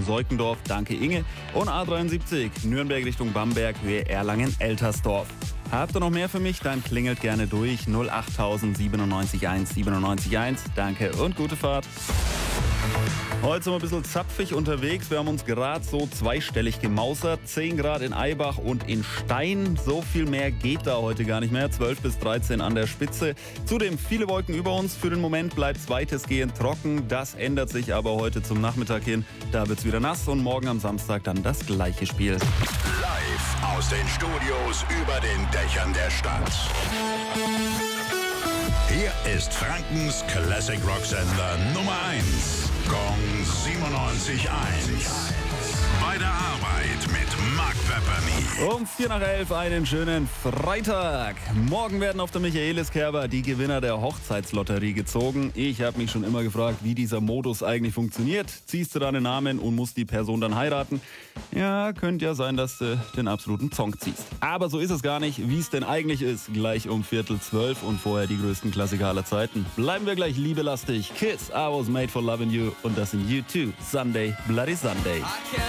Seukendorf, danke Inge. Und A73 Nürnberg Richtung Bamberg, Höhe Erlangen-Eltersdorf. Habt ihr noch mehr für mich? Dann klingelt gerne durch 08000 97 1 97 1. Danke und gute Fahrt. Heute sind wir ein bisschen zapfig unterwegs. Wir haben uns gerade so zweistellig gemausert. 10 Grad in Eibach und in Stein. So viel mehr geht da heute gar nicht mehr. 12 bis 13 an der Spitze. Zudem viele Wolken über uns. Für den Moment bleibt es weitestgehend trocken. Das ändert sich aber heute zum Nachmittag hin. Da wird es wieder nass und morgen am Samstag dann das gleiche Spiel. Live aus den Studios über den Dächern der Stadt. Hier ist Frankens Classic Rock Sender Nummer 1. Gong 97.1. Bei der Arbeit mit Mark Pepperny. Um 11:04 einen schönen Freitag. Morgen werden auf der Michaeliskerber die Gewinner der Hochzeitslotterie gezogen. Ich habe mich schon immer gefragt, wie dieser Modus eigentlich funktioniert. Ziehst du deinen Namen und musst die Person dann heiraten? Ja, könnte ja sein, dass du den absoluten Zonk ziehst. Aber so ist es gar nicht, wie es denn eigentlich ist. Gleich um 11:45 und vorher die größten Klassiker aller Zeiten. Bleiben wir gleich liebelastig. Kiss, I was made for loving you. Und das sind U2. Sunday, Bloody Sunday.